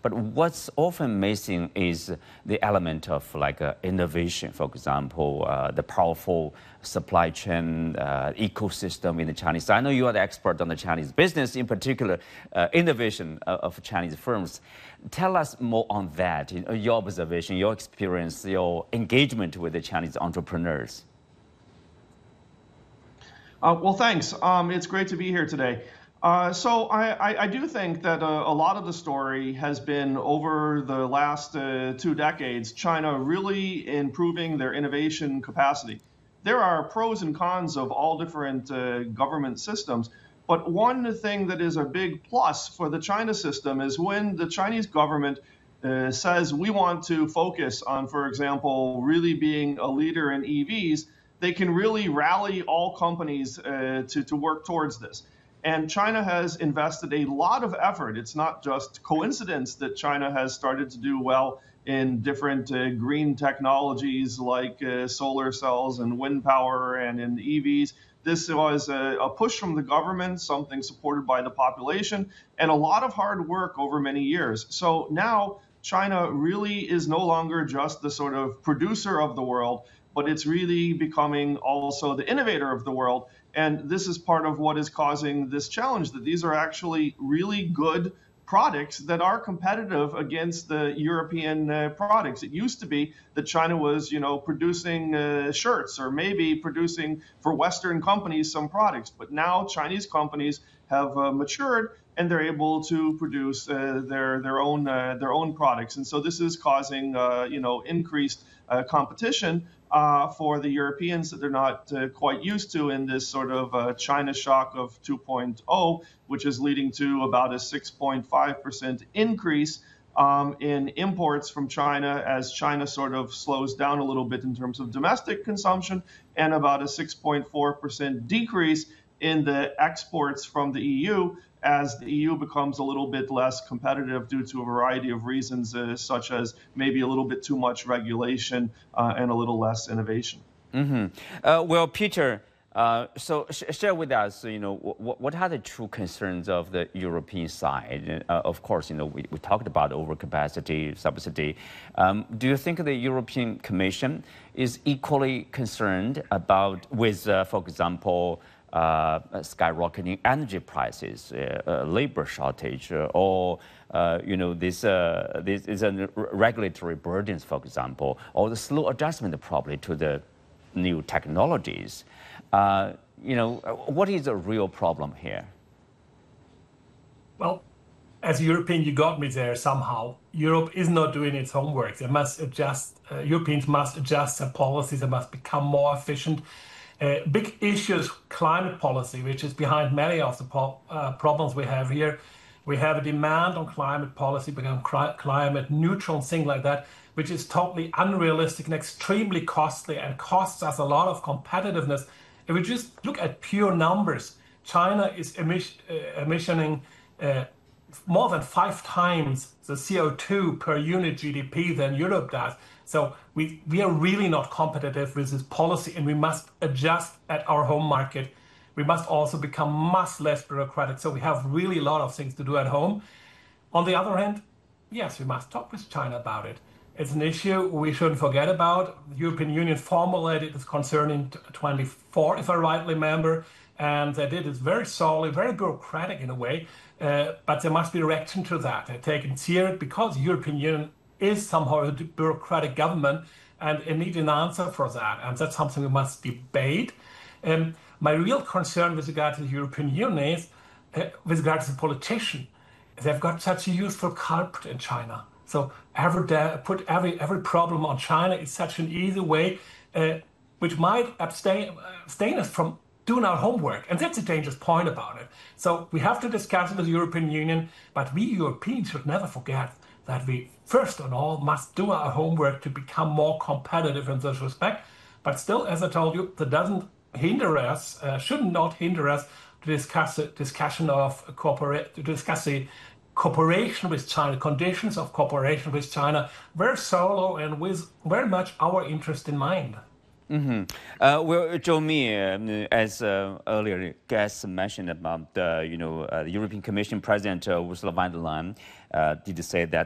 But what's often missing is the element of like innovation, for example, the powerful supply chain ecosystem in the Chinese. I know you are the expert on the Chinese business, in particular, innovation of Chinese firms. Tell us more on that, your observation, your experience, your engagement with the Chinese entrepreneurs. Well, thanks. It's great to be here today. So I do think that a lot of the story has been over the last 2 decades, China really improving their innovation capacity. There are pros and cons of all different government systems, but one thing that is a big plus for the China system is when the Chinese government says we want to focus on, for example, really being a leader in EVs, they can really rally all companies to work towards this. And China has invested a lot of effort. It's not just coincidence that China has started to do well in different green technologies like solar cells and wind power and in EVs. This was a push from the government, something supported by the population, and a lot of hard work over many years. So now China really is no longer just the sort of producer of the world, but it's really becoming also the innovator of the world. And this is part of what is causing this challenge, that these are actually really good products that are competitive against the European products. It used to be that China was, producing shirts or maybe producing for Western companies some products. But now Chinese companies have matured and they're able to produce their own products. And so this is causing increased competition for the Europeans that they're not quite used to in this sort of China shock of 2.0, which is leading to about a 6.5% increase in imports from China as China sort of slows down a little bit in terms of domestic consumption, and about a 6.4% decrease in the exports from the EU as the EU becomes a little bit less competitive due to a variety of reasons, such as maybe a little bit too much regulation and a little less innovation. Well, Peter, so share with us, what are the true concerns of the European side? Of course, we talked about overcapacity, subsidy. Do you think the European Commission is equally concerned with, for example, skyrocketing energy prices, labor shortage, or this regulatory burdens, for example, or the slow adjustment probably to the new technologies? What is the real problem here? Well, as a European, you got me there somehow. Europe is not doing its homework. They must adjust. Europeans must adjust their policies. They must become more efficient. Big issue is climate policy, which is behind many of the problems we have here. We have a demand on climate policy, become climate neutral and things like that, which is totally unrealistic and extremely costly and costs us a lot of competitiveness. If we just look at pure numbers, China is emitting more than 5 times the CO2 per unit GDP than Europe does. So we are really not competitive with this policy, and we must adjust at our home market. We must also become much less bureaucratic. So we have really a lot of things to do at home. On the other hand, yes, we must talk with China about it. It's an issue we shouldn't forget about. The European Union formulated its concern in 2024, if I rightly remember, and they did it very solely, very bureaucratic in a way, but there must be a reaction to that. They're taken seriously because the European Union is somehow a bureaucratic government, and it needs an answer for that, and that's something we must debate. My real concern with regard to the European Union is with regard to the politician. They've got such a useful culprit in China. So put every problem on China is such an easy way, which might abstain us from doing our homework. And that's a dangerous point about it. So we have to discuss it with the European Union, but we Europeans should never forget that we, first of all, must do our homework to become more competitive in this respect. But still, as I told you, that doesn't hinder us, should not hinder us to discuss the cooperation with China, conditions of cooperation with China, very solo and with very much our interest in mind. Well, Zhou Mi, as earlier guests mentioned about the European Commission President Ursula von der Leyen did say that